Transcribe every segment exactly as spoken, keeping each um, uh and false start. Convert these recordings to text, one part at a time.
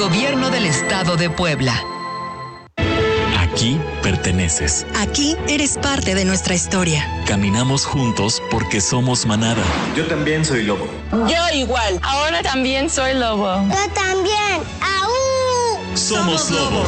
Gobierno del Estado de Puebla. Aquí perteneces. Aquí eres parte de nuestra historia. Caminamos juntos porque somos manada. Yo también soy lobo. Yo igual. Ahora también soy lobo. Yo también. ¡Aú! Somos lobos.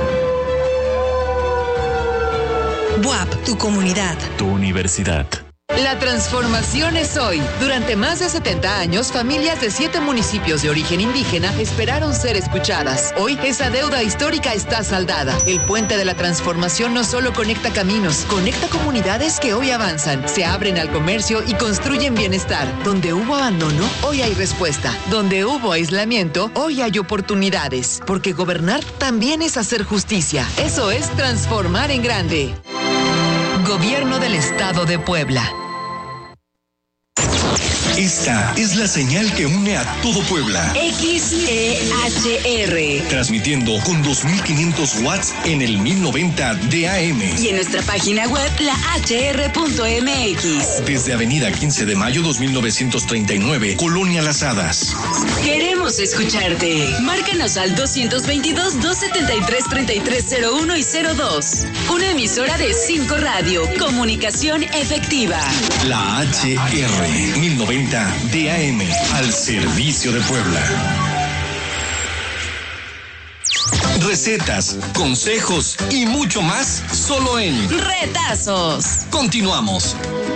B U A P, tu comunidad. Tu universidad. La transformación es hoy. Durante más de setenta años, familias de siete municipios de origen indígena esperaron ser escuchadas. Hoy, esa deuda histórica está saldada. El puente de la transformación no solo conecta caminos, conecta comunidades que hoy avanzan, se abren al comercio y construyen bienestar. Donde hubo abandono, hoy hay respuesta. Donde hubo aislamiento, hoy hay oportunidades. Porque gobernar también es hacer justicia. Eso es transformar en grande. Gobierno del Estado de Puebla. Esta es la señal que une a todo Puebla. X E H R. Transmitiendo con dos mil quinientos watts en el mil noventa de A M. Y en nuestra página web, la h r punto m x. Desde Avenida quince de mayo dos mil novecientos treinta y nueve, Colonia Las Hadas. Queremos escucharte. Márcanos al dos dos dos, dos siete tres, tres tres cero uno y cero dos. Una emisora de cinco Radio. Comunicación efectiva. La H R mil noventa de A M, al servicio de Puebla. Recetas, consejos y mucho más solo en Retazos. Continuamos.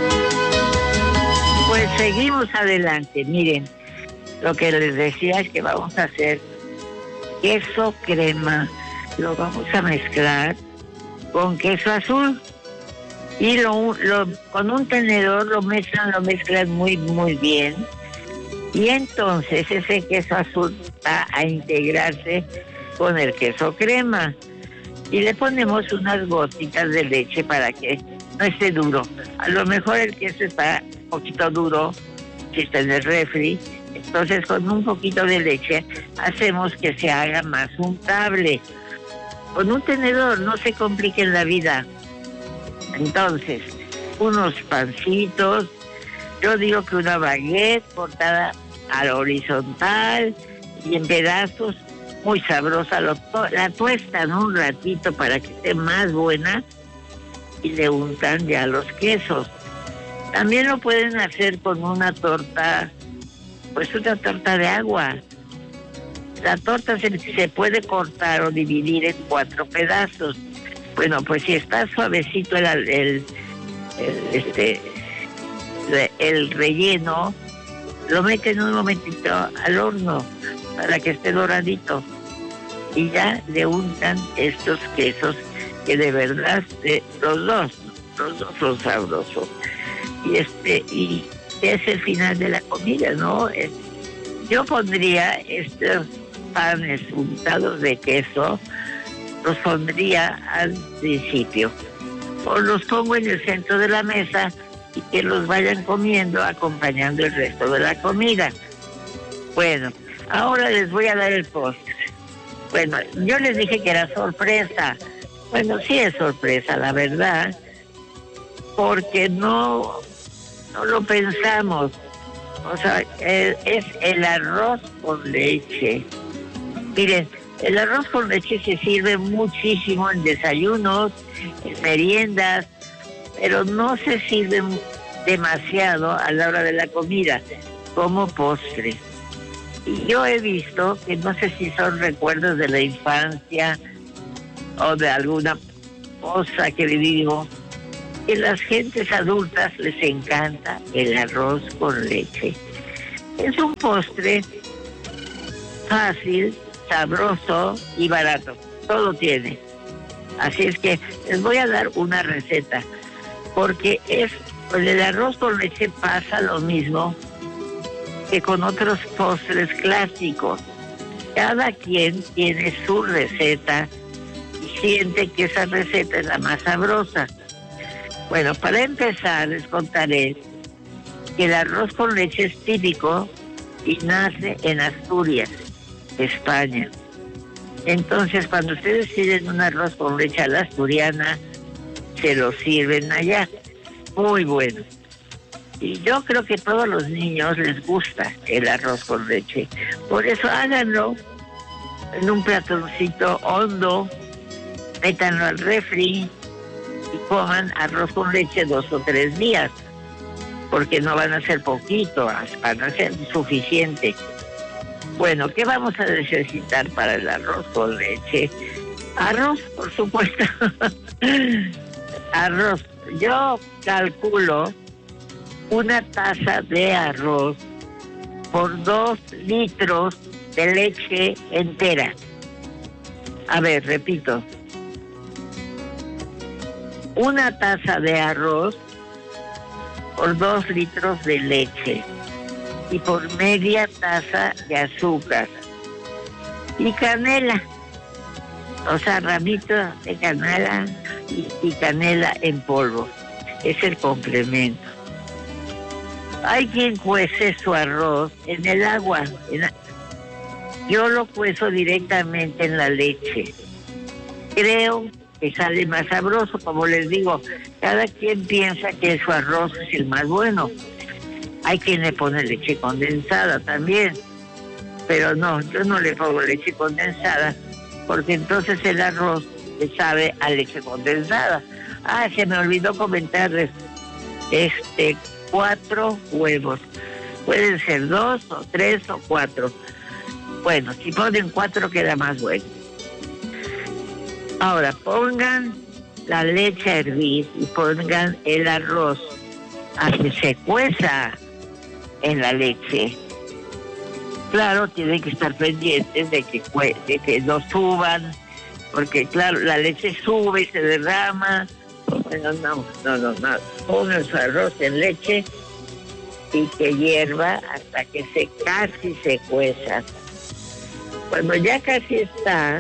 Pues seguimos adelante. Miren, lo que les decía es que vamos a hacer queso crema. Lo vamos a mezclar con queso azul. Y lo, lo, con un tenedor lo mezclan, lo mezclan muy, muy bien. Y entonces ese queso azul va a integrarse con el queso crema. Y le ponemos unas gotitas de leche para que no esté duro. A lo mejor el queso está un poquito duro, si está en el refri. Entonces con un poquito de leche hacemos que se haga más untable. Con un tenedor, no se compliquen la vida. Entonces, unos pancitos, yo digo que una baguette cortada a la horizontal y en pedazos, muy sabrosa, lo, la tuestan un ratito para que esté más buena y le untan ya los quesos. También lo pueden hacer con una torta, pues una torta de agua. La torta se, se puede cortar o dividir en cuatro pedazos. Bueno, pues si está suavecito el, el, el, este, el relleno, lo meten un momentito al horno para que esté doradito. Y ya le untan estos quesos que de verdad, eh, los dos, los dos son sabrosos. Y este, y es el final de la comida, ¿no? Eh, yo pondría estos panes untados de queso, los pondría al principio, o los pongo en el centro de la mesa y que los vayan comiendo acompañando el resto de la comida. Bueno, ahora les voy a dar el postre. Bueno, yo les dije que era sorpresa. Bueno, sí es sorpresa, la verdad, porque no, no lo pensamos. O sea, es, es el arroz con leche. Miren, el arroz con leche se sirve muchísimo en desayunos, en meriendas, pero no se sirve demasiado a la hora de la comida, como postre. Y yo he visto, que no sé si son recuerdos de la infancia o de alguna cosa que vivimos, que a las gentes adultas les encanta el arroz con leche. Es un postre fácil, sabroso y barato. Todo tiene. Así es que les voy a dar una receta, porque es con el arroz con leche pasa lo mismo que con otros postres clásicos. Cada quien tiene su receta y siente que esa receta es la más sabrosa. Bueno, para empezar les contaré que el arroz con leche es típico y nace en Asturias, España. Entonces, cuando ustedes sirven un arroz con leche a la asturiana, se lo sirven allá. Muy bueno. Y yo creo que a todos los niños les gusta el arroz con leche. Por eso háganlo. en un platoncito hondo, métanlo al refri y coman arroz con leche dos o tres días, porque no van a ser poquito, van a ser suficiente. Bueno, ¿qué vamos a necesitar para el arroz con leche? Arroz, por supuesto. Arroz. Yo calculo una taza de arroz por dos litros de leche entera. A ver, repito. Una taza de arroz por dos litros de leche y por media taza de azúcar y canela, o sea, ramitos de canela y, y canela en polvo. Es el complemento. Hay quien cuece su arroz en el agua. En la... Yo lo cuezo directamente en la leche. Creo que sale más sabroso, como les digo. Cada quien piensa que su arroz es el más bueno. Hay quien le pone leche condensada también. Pero no, yo no le pongo leche condensada, porque entonces el arroz le sabe a leche condensada. Ah, se me olvidó comentarles. Este, cuatro huevos. Pueden ser dos o tres o cuatro. Bueno, si ponen cuatro queda más bueno. Ahora, pongan la leche a hervir y pongan el arroz a que se cueza en la leche. Claro, tienen que estar pendientes de que, de que no suban, porque claro, la leche sube y se derrama. Bueno, no, no, no, no. Pongan su arroz en leche y que hierva hasta que se casi se cueza. Cuando ya casi está,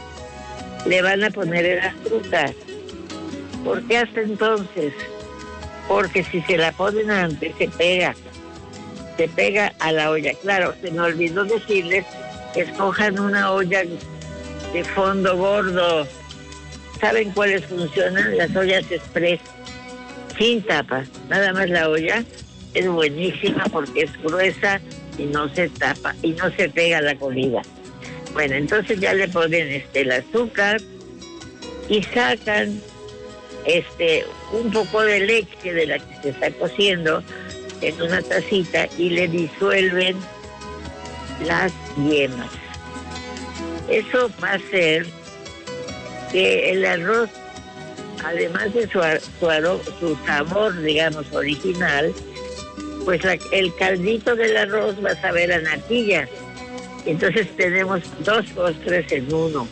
le van a poner el azúcar. ¿Por qué hasta entonces? Porque si se la ponen antes, se pega. Se pega a la olla. Claro, se me olvidó decirles que escojan una olla de fondo gordo. ¿Saben cuáles funcionan? Las ollas express, sin tapa. Nada más la olla es buenísima porque es gruesa y no se tapa y no se pega a la comida. Bueno, entonces ya le ponen este el azúcar y sacan este un poco de leche de la que se está cociendo en una tacita y le disuelven las yemas. Eso va a hacer que el arroz, además de su, su, aro, su sabor, digamos, original, pues la, el caldito del arroz va a saber a natilla. Entonces tenemos dos postres en uno.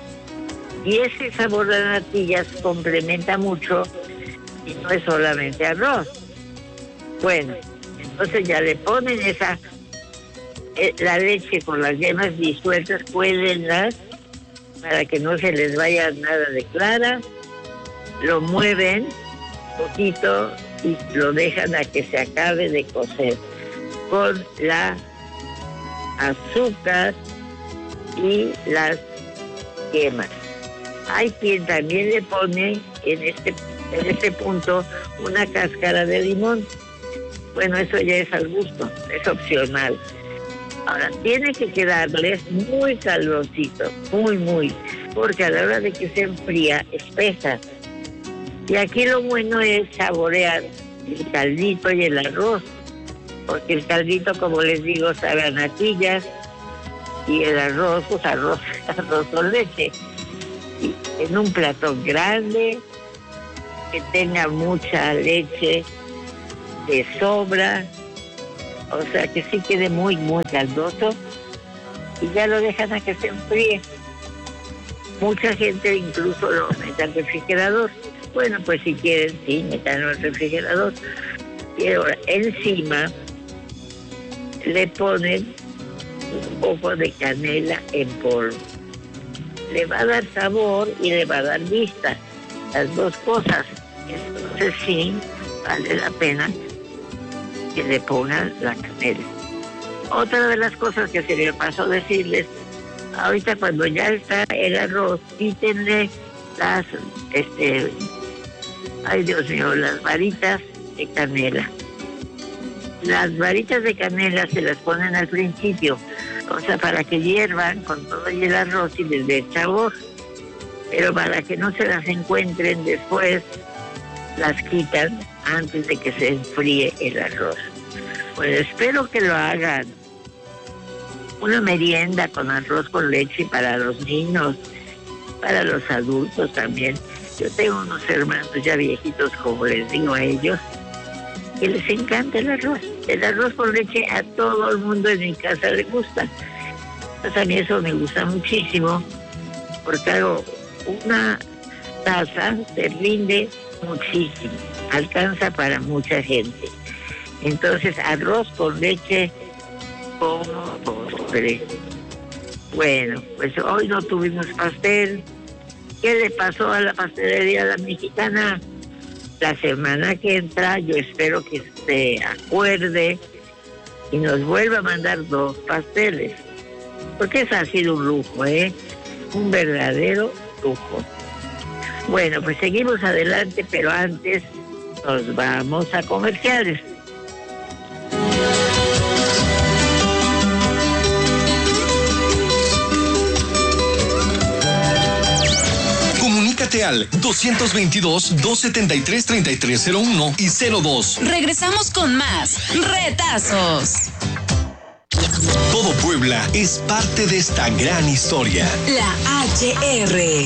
Y ese sabor de natillas complementa mucho y no es solamente arroz. Bueno, entonces ya le ponen esa eh, la leche con las yemas disueltas, cuélenlas para que no se les vaya nada de clara, lo mueven un poquito y lo dejan a que se acabe de cocer con la azúcar y las yemas. Hay quien también le pone en este, en este punto una cáscara de limón. Bueno, eso ya es al gusto, es opcional. Ahora, tiene que quedarles muy calorcito, muy, muy, porque a la hora de que se enfría, espesa. Y aquí lo bueno es saborear el caldito y el arroz, porque el caldito, como les digo, sabe a natillas, y el arroz, pues arroz, arroz con leche. Y en un plato grande, que tenga mucha leche de sobra, o sea, que sí quede muy, muy caldoso, y ya lo dejan a que se enfríe. Mucha gente incluso lo mete al refrigerador. Bueno, pues si quieren, sí, metanlo al refrigerador. Y ahora, encima, le ponen un poco de canela en polvo. Le va a dar sabor y le va a dar vista, las dos cosas. Entonces sí, vale la pena que le pongan la canela. Otra de las cosas que se me pasó decirles, ahorita cuando ya está el arroz, quítenle las, este, ay Dios mío, las varitas de canela. Las varitas de canela se las ponen al principio, O sea, para que hiervan con todo y el arroz y les dé sabor. Pero para que no se las encuentren después, las quitan antes de que se enfríe el arroz. Pues espero que lo hagan. Una merienda con arroz con leche para los niños, para los adultos también. Yo tengo unos hermanos ya viejitos, como les digo a ellos, que les encanta el arroz. El arroz con leche a todo el mundo en mi casa le gusta. Pues a mí eso me gusta muchísimo, porque hago una taza, se rinde muchísimo, alcanza para mucha gente. Entonces, arroz con leche como postre. Bueno, pues hoy no tuvimos pastel. ¿Qué le pasó a la pastelería La Mexicana? La semana que entra yo espero que se acuerde y nos vuelva a mandar dos pasteles. Porque eso ha sido un lujo, ¿eh? Un verdadero lujo. Bueno, pues seguimos adelante, pero antes nos vamos a comerciales. Comunícate al dos veintidós, dos setenta y tres, treinta y tres cero uno y cero dos. Regresamos con más Retazos. Todo Puebla es parte de esta gran historia. La H R.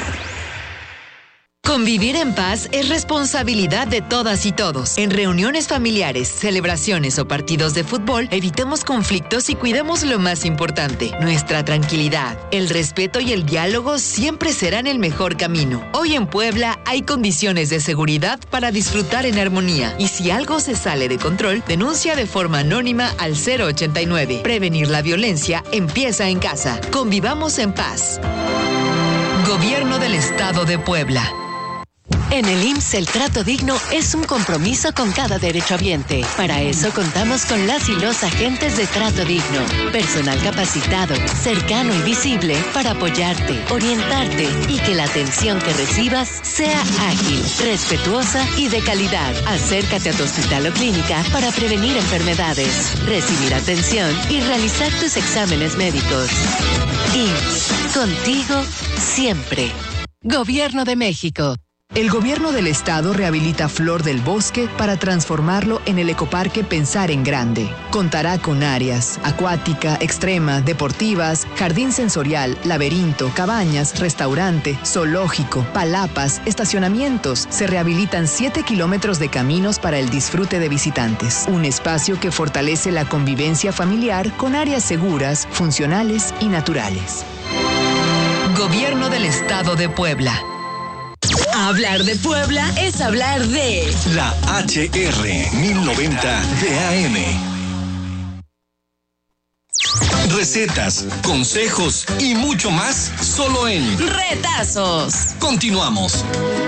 Convivir en paz es responsabilidad de todas y todos. En reuniones familiares, celebraciones o partidos de fútbol, evitemos conflictos y cuidemos lo más importante, nuestra tranquilidad. El respeto y el diálogo siempre serán el mejor camino. Hoy en Puebla hay condiciones de seguridad para disfrutar en armonía. Y si algo se sale de control, denuncia de forma anónima al cero ochenta y nueve. Prevenir la violencia empieza en casa. Convivamos en paz. Gobierno del Estado de Puebla. En el I M S S el trato digno es un compromiso con cada derechohabiente. Para eso contamos con las y los agentes de trato digno. Personal capacitado, cercano y visible para apoyarte, orientarte y que la atención que recibas sea ágil, respetuosa y de calidad. Acércate a tu hospital o clínica para prevenir enfermedades, recibir atención y realizar tus exámenes médicos. I M S S, contigo siempre. Gobierno de México. El gobierno del estado rehabilita Flor del Bosque para transformarlo en el ecoparque Pensar en Grande. Contará con áreas acuática, extrema, deportivas, jardín sensorial, laberinto, cabañas, restaurante, zoológico, palapas, estacionamientos. Se rehabilitan siete kilómetros de caminos para el disfrute de visitantes. Un espacio que fortalece la convivencia familiar con áreas seguras, funcionales y naturales. Gobierno del Estado de Puebla. Hablar de Puebla es hablar de La H R mil noventa de A M. Recetas, consejos y mucho más solo en Retazos. Continuamos.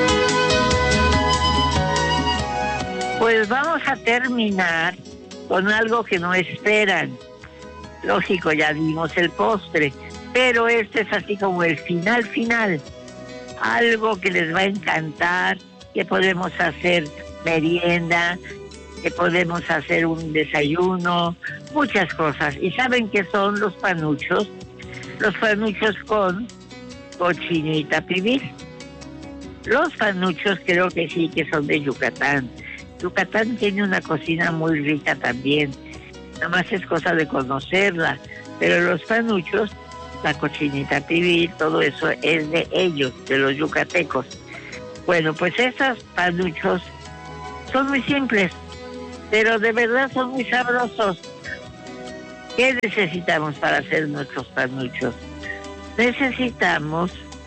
Pues vamos a terminar con algo que no esperan. Lógico, ya vimos el postre, pero este es así como el final final. Algo que les va a encantar, que podemos hacer merienda, que podemos hacer un desayuno, muchas cosas. ¿Y saben qué son los panuchos? Los panuchos con cochinita pibil. Los panuchos creo que sí, que son de Yucatán. Yucatán tiene una cocina muy rica también. Nada más es cosa de conocerla. Pero los panuchos, la cochinita pibil, todo eso es de ellos, de los yucatecos. Bueno, pues esos panuchos son muy simples, pero de verdad son muy sabrosos. ¿Qué necesitamos para hacer nuestros panuchos? Necesitamos,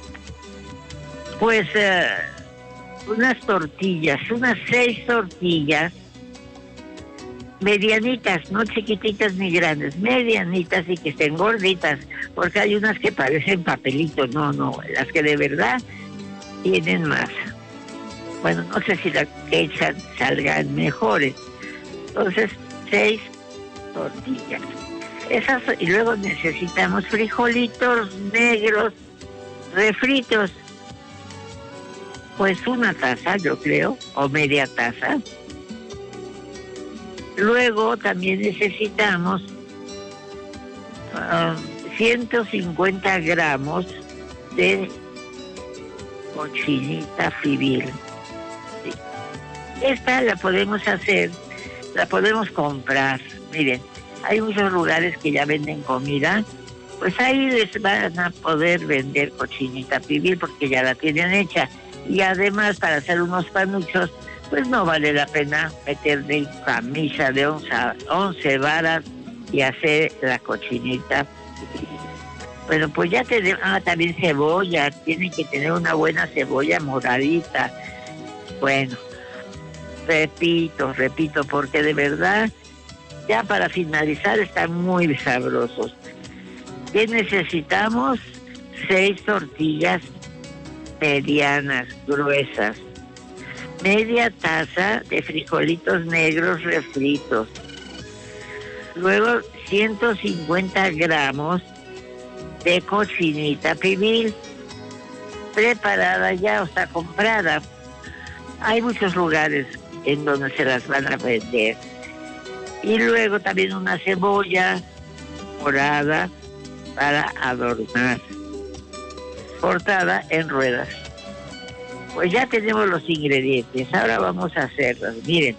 pues, eh, unas tortillas, unas seis tortillas, medianitas, no chiquititas ni grandes, medianitas y que estén gorditas, porque hay unas que parecen papelito, no, no, las que de verdad tienen masa. Bueno, no sé si las que echan salgan mejores. Entonces, seis tortillas. Esas, y luego necesitamos frijolitos negros refritos. Pues una taza, yo creo, o media taza. Luego también necesitamos uh, ciento cincuenta gramos de cochinita pibil. Sí. Esta la podemos hacer, la podemos comprar. Miren, hay muchos lugares que ya venden comida, pues ahí les van a poder vender cochinita pibil porque ya la tienen hecha. Y además, para hacer unos panuchos, pues no vale la pena meterle camisa de once varas y hacer la cochinita. Bueno, pues ya tenemos, ah, también cebolla, tienen que tener una buena cebolla moradita. Bueno, repito, repito, porque de verdad, ya para finalizar, están muy sabrosos. ¿Qué necesitamos? Seis tortillas medianas, gruesas. Media taza de frijolitos negros refritos. Luego ciento cincuenta gramos de cochinita pibil, preparada ya, o sea, comprada. Hay muchos lugares en donde se las van a vender. Y luego también una cebolla morada para adornar, cortada en ruedas. Pues ya tenemos los ingredientes, ahora vamos a hacerlos. Miren,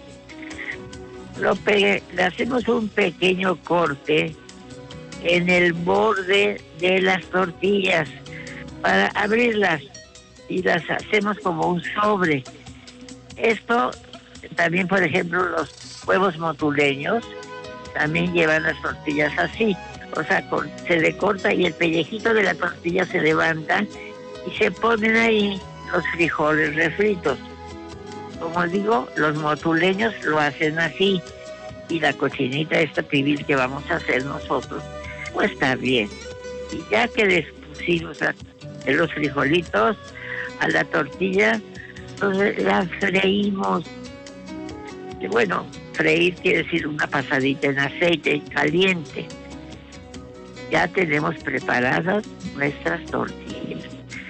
lo pe- le hacemos un pequeño corte en el borde de las tortillas para abrirlas y las hacemos como un sobre. Esto también, por ejemplo, los huevos motuleños también llevan las tortillas así. O sea, con, se le corta y el pellejito de la tortilla se levanta y se ponen ahí los frijoles refritos. Como digo, los motuleños lo hacen así y la cochinita esta pibil que vamos a hacer nosotros, pues está bien. Y ya que les pusimos a, los frijolitos a la tortilla, entonces la freímos. Y bueno, freír quiere decir una pasadita en aceite caliente. Ya tenemos preparadas nuestras tortillas.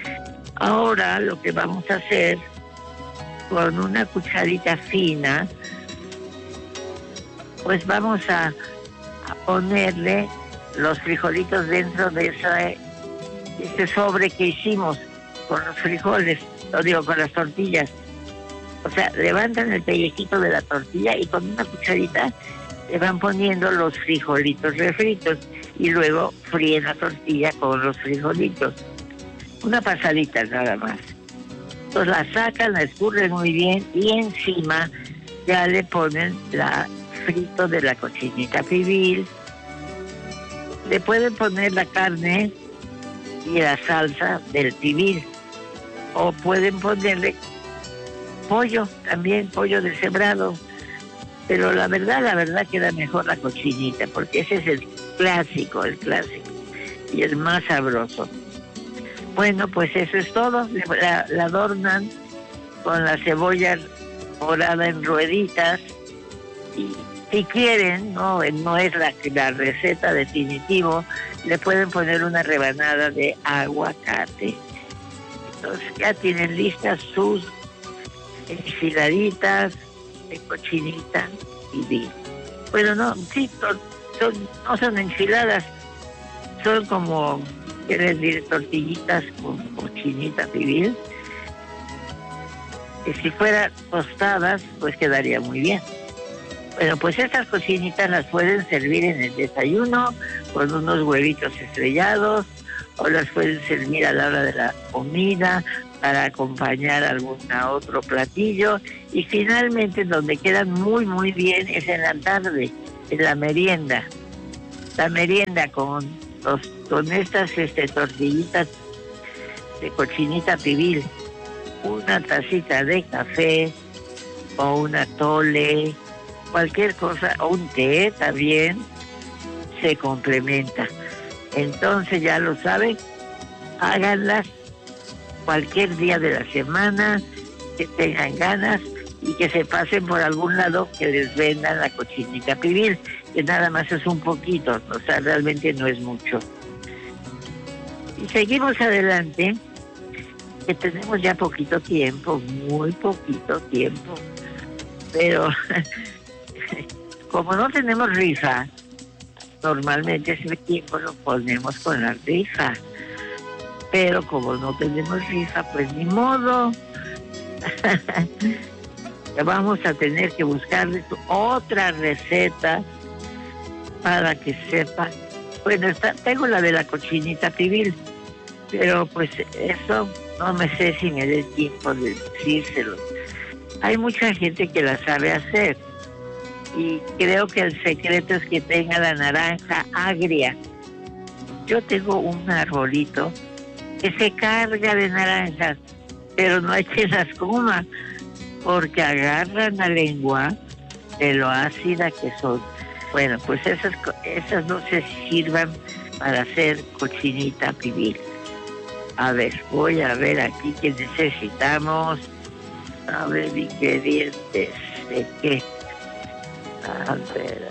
Ahora lo que vamos a hacer, con una cucharita fina, pues vamos a, a ponerle los frijolitos dentro de ese, ese sobre que hicimos con los frijoles, lo digo, con las tortillas. O sea, levantan el pellejito de la tortilla y con una cucharita le van poniendo los frijolitos refritos y luego fríen la tortilla con los frijolitos. Una pasadita nada más. Entonces la sacan, la escurren muy bien y encima ya le ponen la frito de la cochinita pibil. Le pueden poner la carne y la salsa del pibil. O pueden ponerle pollo, también pollo deshebrado. Pero la verdad, la verdad queda mejor la cochinita, porque ese es el clásico, el clásico. Y el más sabroso. Bueno, pues eso es todo. La, la adornan con la cebolla morada en rueditas. Y si quieren, no, no es la, la receta definitivo, le pueden poner una rebanada de aguacate. Entonces ya tienen listas sus enfiladitas de cochinita pibil. Bueno, no, sí, son, son, no son enchiladas, son como, quiero decir, tortillitas con cochinita pibil. Y si fueran tostadas, pues quedaría muy bien. Bueno, pues estas cocinitas las pueden servir en el desayuno con unos huevitos estrellados, o las pueden servir a la hora de la comida para acompañar algún otro platillo. Y finalmente, donde quedan muy, muy bien es en la tarde, en la merienda. La merienda con, los, con estas este, tortillitas de cochinita pibil, una tacita de café o una tole, cualquier cosa, o un té también, se complementa. Entonces ya lo saben, háganlas cualquier día de la semana, que tengan ganas y que se pasen por algún lado que les vendan la cochinita pibil, que nada más es un poquito, o sea, realmente no es mucho. Y seguimos adelante, que tenemos ya poquito tiempo, muy poquito tiempo, pero como no tenemos rifa, normalmente ese tiempo lo ponemos con la rifa. Pero como no tenemos rifa, pues ni modo. Vamos a tener que buscarles otra receta para que sepa. Bueno, está, tengo la de la cochinita pibil, pero pues eso no me sé si me dé tiempo de decírselo. Hay mucha gente que la sabe hacer y creo que el secreto es que tenga la naranja agria. Yo tengo un arbolito que se carga de naranjas, pero no hay quien las coma porque agarran la lengua de lo ácida que son. Bueno, pues esas, esas no se sirvan para hacer cochinita pibil. A ver, voy a ver aquí que necesitamos. A ver, ingredientes de qué. A ver.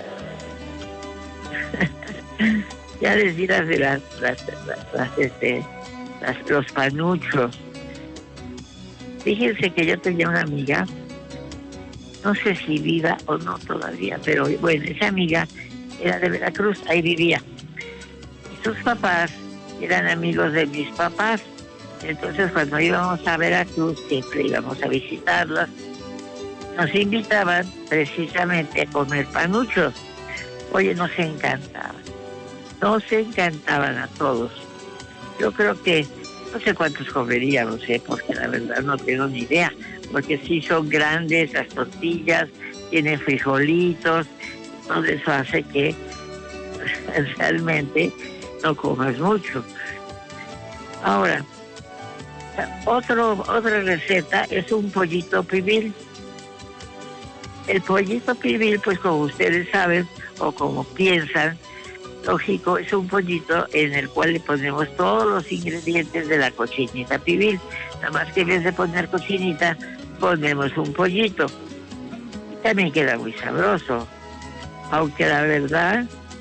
Ya les di las de las, las, las, las, este, las, los panuchos. Fíjense que yo tenía una amiga, no sé si viva o no todavía, pero bueno, esa amiga era de Veracruz, ahí vivía. Y sus papás eran amigos de mis papás. Entonces cuando íbamos a Veracruz, siempre íbamos a visitarlas, nos invitaban precisamente a comer panuchos. Oye, nos encantaban, nos encantaban a todos. Yo creo que no sé cuántos comeríamos, ¿eh? Porque la verdad no tengo ni idea, porque sí son grandes las tortillas, tienen frijolitos, todo eso hace que realmente no comas mucho. Ahora, otro, otra receta es un pollito pibil. El pollito pibil, pues como ustedes saben, o como piensan, lógico, es un pollito en el cual le ponemos todos los ingredientes de la cochinita pibil. Nada más que en vez de poner cochinita, ponemos un pollito. Y también queda muy sabroso. Aunque la verdad,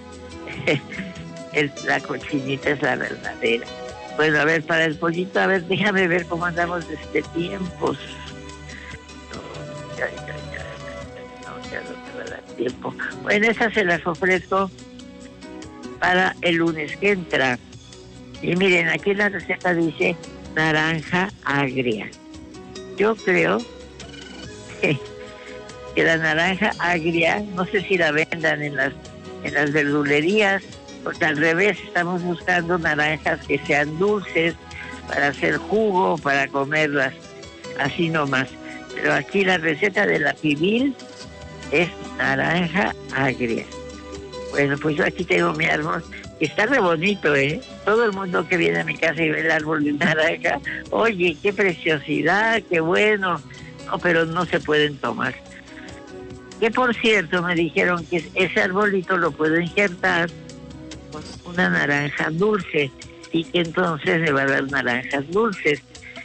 es, la cochinita es la verdadera. Bueno, a ver, para el pollito, a ver, déjame ver cómo andamos de este tiempo. No, ya, ya, ya, no, ya no me va a dar tiempo. Bueno, esas se las ofrezco para el lunes que entra. Y miren, aquí la receta dice naranja agria. Yo creo que, que la naranja agria, no sé si la vendan en las, en las verdulerías, porque al revés, estamos buscando naranjas que sean dulces para hacer jugo, para comerlas así nomás. Pero aquí la receta de la pibil es naranja agria. Bueno, pues yo aquí tengo mi árbol, que está re bonito, ¿eh? Todo el mundo que viene a mi casa y ve el árbol de naranja, oye, qué preciosidad, qué bueno. No, pero no se pueden tomar. Que por cierto, me dijeron que ese arbolito lo puedo injertar con una naranja dulce y que entonces le va a dar naranjas dulces.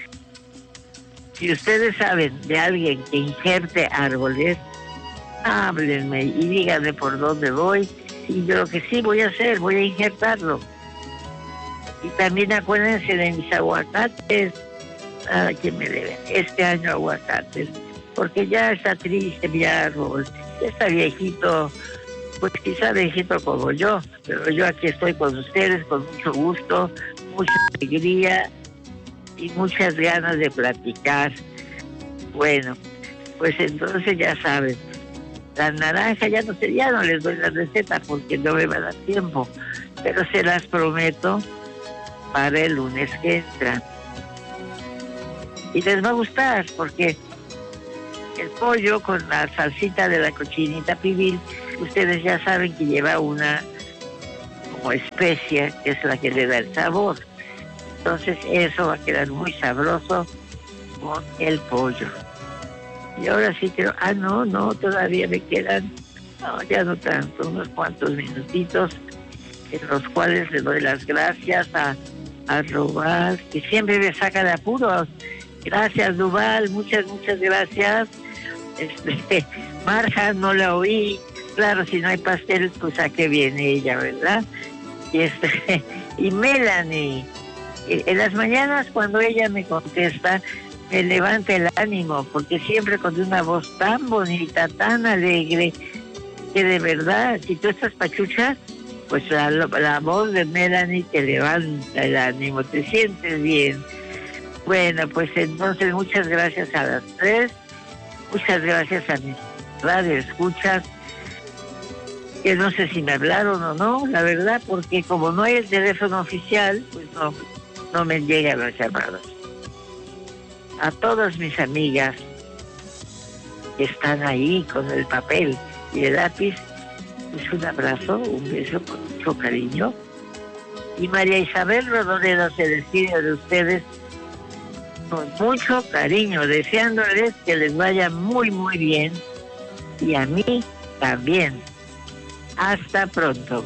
Si ustedes saben de alguien que injerte árboles, háblenme y díganme por dónde voy. Y yo lo que sí voy a hacer, voy a injertarlo. Y también acuérdense de mis aguacates. Nada que me deben este año aguacates. Porque ya está triste mi árbol. Ya está viejito. Pues quizá viejito como yo. Pero yo aquí estoy con ustedes con mucho gusto, mucha alegría y muchas ganas de platicar. Bueno, pues entonces ya saben. La naranja ya no sé, ya no les doy la receta porque no me va a dar tiempo, pero se las prometo para el lunes que entra. Y les va a gustar porque el pollo con la salsita de la cochinita pibil, ustedes ya saben que lleva una como especia que es la que le da el sabor. Entonces eso va a quedar muy sabroso con el pollo. Y ahora sí creo, ah, no, no, todavía me quedan, no, ya no tanto, unos cuantos minutitos, en los cuales le doy las gracias a, a Rubal, que siempre me saca de apuros. Gracias, Rubal, muchas, muchas gracias. Este, Marja, no la oí, claro, si no hay pastel, pues a qué viene ella, ¿verdad? Y, este, y Melanie, en las mañanas cuando ella me contesta, me levanta el ánimo, porque siempre con una voz tan bonita, tan alegre, que de verdad, si tú estás pachucha, pues la, la voz de Melanie te levanta el ánimo, te sientes bien. Bueno, pues entonces muchas gracias a las tres, muchas gracias a mis radioescuchas, que no sé si me hablaron o no, la verdad, porque como no hay el teléfono oficial, pues no, no me llegan las llamadas. A todas mis amigas que están ahí con el papel y el lápiz, pues un abrazo, un beso con mucho cariño. Y María Isabel Rodoreda se despide de ustedes con mucho cariño, deseándoles que les vaya muy, muy bien. Y a mí también. Hasta pronto.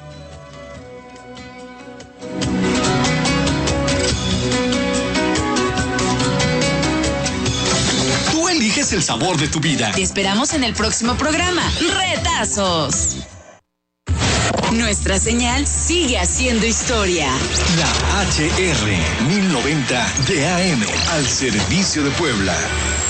Tú eliges el sabor de tu vida. Te esperamos en el próximo programa. ¡Retazos! Nuestra señal sigue haciendo historia. La H R mil noventa D A M al servicio de Puebla.